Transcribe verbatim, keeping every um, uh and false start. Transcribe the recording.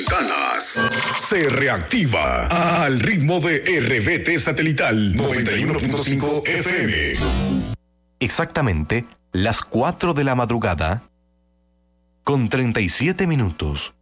Ventanas se reactiva al ritmo de R B T Satelital noventa y uno punto cinco F M. Exactamente las cuatro de la madrugada con treinta y siete minutos.